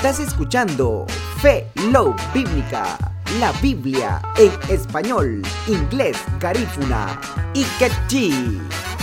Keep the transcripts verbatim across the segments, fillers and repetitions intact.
Estás escuchando Fe Love Bíblica, la Biblia en español, inglés, garífuna y quechí.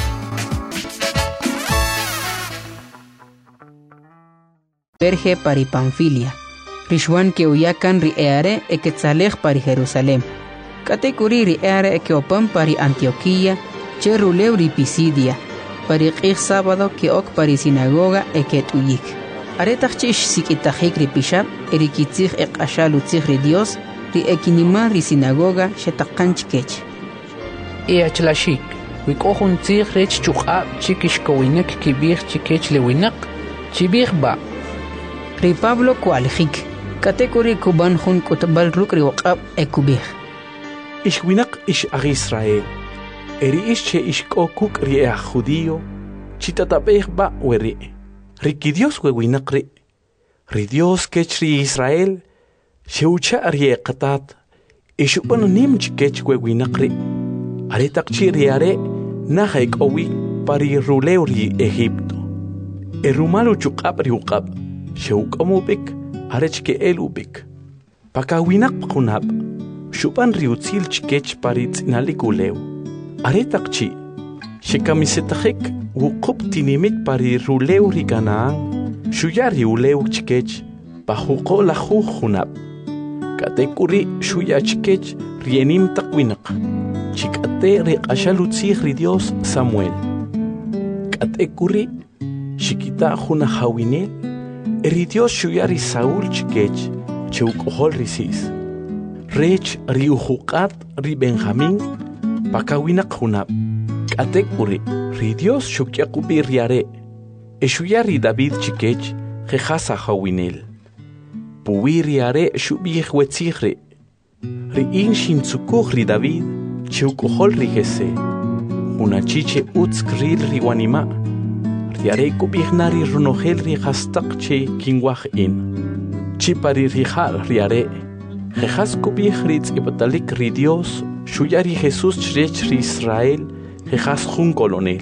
Perge pari Panfilia, Rishwan que uyakan riere e quetzalej pari Jerusalén. Categorí riere e que opan pari Antioquía, cheruleu ri Pisidia, pari qij sábado que ok pari sinagoga e que tuyik. Aretachich sikitajik ri pishab, erikitzig e qashalutzig ri Dios, ri ekinima ri sinagoga shetakanchkech. E achlashik, wikohun tzig rech chukab chikishkowinek kibir chikech lewinak, chibir ba. Ri Pablo kualijik, category kuban hun kutbal rukri waqab ekubih. Ish winak ish ag Israel, eri ish che ish kokuk ri ag judío, chitatabeh ba weri. Ri ki Dios we winak ri, ri Dios kech ri Israel, sheucha ri qatat, ish uban nim chikech we winak ri. Aretak chi ri are, nahaik owi pari ruleu ri Egipto. Erumalu chukab ri uqab. Shuk amubik, arech ke elubik. Pakawinak kunab, shupan riutzil chikech paritz inaliguleu. Aretak chi, shikamisetahik, wukub tinimit pari ruleu riganaan, shuyari uleu chikech, pahuko lahu hunab. Katekuri shuya chikech rienim takwinak, chikate riqashalutzih ri Dios Samuel. Katekuri, shikita hunahawinel, eri Dios shuyari Saúl chikech, cheukohol risis. Rech ri uhukat ri Benjamín, pakawinak hunab. Katekuri, ri Dios shukyakubi riare. E shuyari David chikech, jejasa hawinel. Puwi riare shubih wetzihre. Ri in shintzukuk ri David, cheukohol ri jese. Hunachiche utzkril ri wanima. Riare kubihnari runogel ri hastak che kingwah in. Chipari rihal riare. Jejas kubih ritz ibetalik ri Dios, shuyari Jesus chrech ri Israel, jejas jun colonel.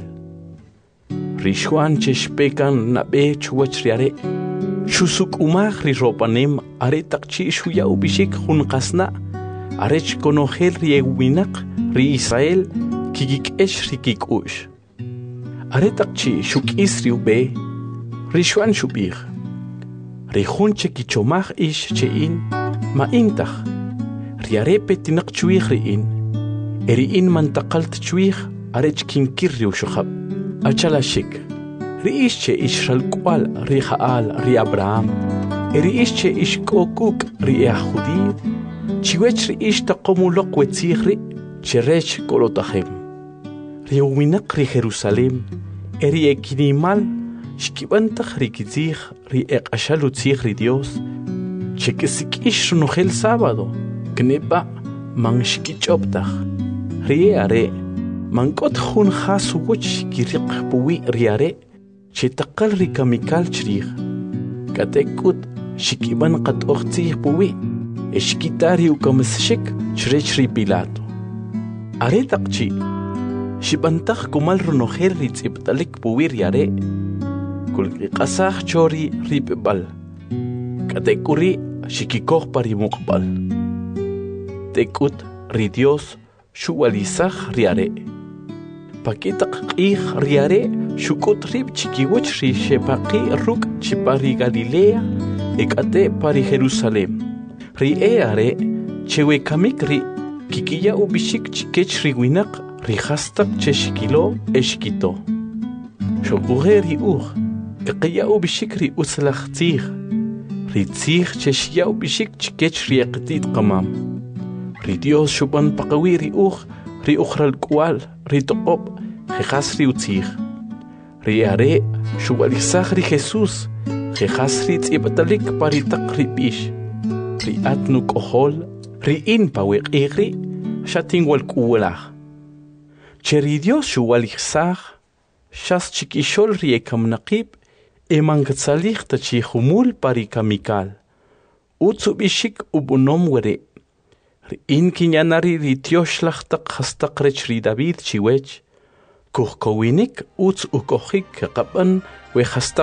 Rishuan cheshpekan nabe chuach riare. Shusuk umah ri ropanem aretak chi shuya ubishik jun kasna. Arech konogel ri ewinak ri Israel, kigik esh ri kikush. Aretak chi shuk isri ube, rishuan shubir. Rihun che kichomach ish che in, ma intach. Riarepe tinak chuich riin. Eri in mantakalt chuich, arech kinkir riu shukhab. Achalashik. Riish che ish ralkwal ri Jaal ri Abraham. Eri ish che ish kokuk ri Yahudi. Chiwech ri ish taqomulok wetzich ri, cherech kolotachem. Riuwinak ri Jerusalem, eri ekinimal, shkibantach ri kitzich, ri eqashalutzich ri Dios, chekesik ish runogel sábado, knepa man shkichoptach, ri are, man kot jun jasuwoch kirik puwi ri are, chetakal ri kamikal chrich, katekut shikiban kat ochtzich puwi, eshkitari ukameshik chrech ri Pilato. Are takchi, Shibantaj kumal runogel ritz ibtalik puwir yare. Kulki qasaj chori ripbal. Katekuri shikikoh pari mukbal. Tekut ri Dios shuwalizaj riare. Pakitak qih riare shukut rib chikiwich ri shepaqi ruk chipari Galilea ekate pari Jerusalem. Ri eare chewe kamik ri kikiya ubishik chikech ri winak Rihastak cheshikilo eshkito. Shokugeri ur, eqiyau bishikri uslachtzir. Ritzir cheshiau bishik chikech riaqtit qamam. Ri Dios shuban paqawiri ur, ri ukhral kwal, ri toqob, jejas ri utzir. Ri are, shubalisach ri Jesus, jejas ri tzibtalik paritak ri bish. Ri atnu kohol, ri in pawek igri, shating wal kuwalach. Cheri Dios shuwalizach, shas chikishol riekam naqib, eman gatzalich tachi humul pari kamikal. Utsubishik ubunom were. In kinyanari ritioslachtak hastak rech ri David chiwech, kuhkowinik uts ukohik kapan we hastak